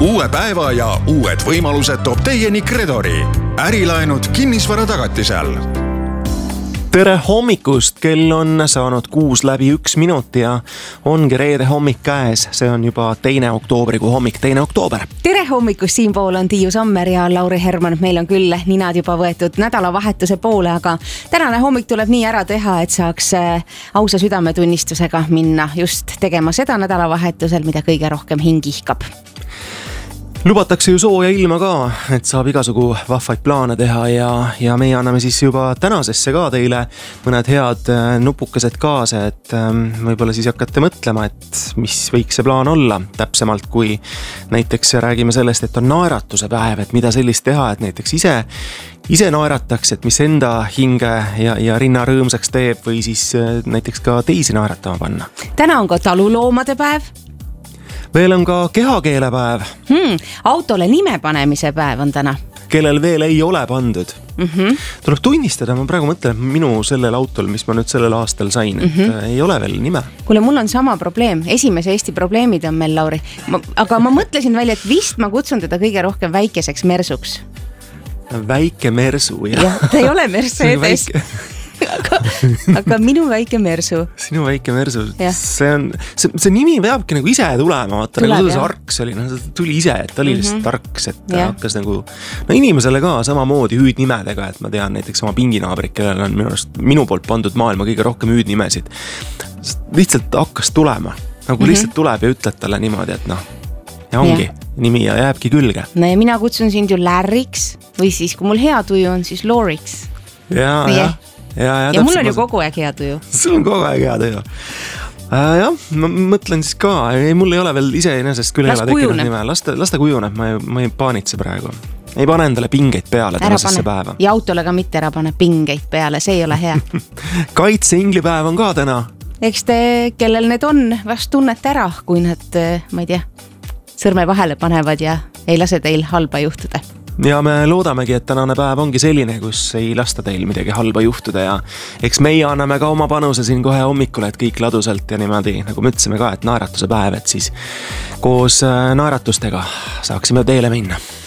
Uue päeva ja uued võimalused toob teieni Credori. Ärilaenud kinnisvara tagatisel. Tere hommikust, kell on saanud 6:01 ja ongi reede hommik käes. See on juba 2. oktoobrikuu hommik, 2. oktoober. Tere hommikust, siinpool on Tiiu Sommer ja Lauri Herman. Meil on küll ninad juba võetud nädalavahetuse poole, aga tänane hommik tuleb nii ära teha, et saaks ausa südametunnistusega minna just tegema seda nädalavahetusel, mida kõige rohkem hing ihkab. Lubatakse ju sooja ilma ka, et saab igasugu vahvaid plaane teha ja meie anname siis juba tänasesse ka teile mõned head nupukesed kaasa, et võib-olla siis hakkate mõtlema, et mis võiks see plaan olla täpsemalt, kui näiteks räägime sellest, et on naeratuse päev, et mida sellist teha, et näiteks ise naerataks, et mis enda hinge ja rinna rõõmsaks teeb või siis näiteks ka teisi naeratama panna. Täna on ka taluloomade päev. Veel on ka kehakeelepäev. Autole nime panemise päev on täna. Kellel veel ei ole pandud. Tuleb tunnistada, ma praegu mõtlen, et minu sellel autol, mis ma nüüd sellel aastal sain, et ei ole veel nime. Kuule, mul on sama probleem. Esimese Eesti probleemid on meil, Lauri. Aga ma mõtlesin välja, et vist ma kutsun teda kõige rohkem väikeseks Mersuks. Väike Mersu, jah. Ta ei ole Mercedes. aga minu väike Mersu. Sinu väike Mersu. See nimi peabki nagu ise tulema. Vaata, nagu see arks oli, tuli ise, et ta oli lihtsalt arks, et hakkas nagu inimesele ka samamoodi hüüdnimedega, et ma tean näiteks oma pinginaabrit, kellel on minu poolt pandud maailma kõige rohkem hüüdnimesid. Lihtsalt hakkas tulema. Nagu lihtsalt tuleb ja ütled talle niimoodi, et ja ongi nimi ja jääbki külge. No ja mina kutsun sind ju Larryks või siis, kui mul hea tuju on, siis Loriks. Ja mul on ju kogu aeg hea tuju. Sul on kogu aeg hea tuju. Jah, ma mõtlen siis ka, mul ei ole veel iseenesest küll ei ole tekkinud nime. Lasta kujuneb, ma ei paanitse praegu. Ei pane endale pingeid peale tänasesse päeva. Ja autole ka mitte ära pane pingeid peale, see ei ole hea. Kaitseinglipäev on ka täna. Eks te, kellel need on, vast tunnete ära, kui nad, ma ei tea, sõrme vahele panevad ja ei lase teil halba juhtuda. Ja me loodamegi, et tänane päev ongi selline, kus ei lasta teil midagi halba juhtuda ja eks meie anname ka oma panuse siin kohe hommikul, et kõik ladusalt ja niimoodi, nagu me ütlesime ka, et naeratuse päev, et siis koos naeratustega saaksime teele minna.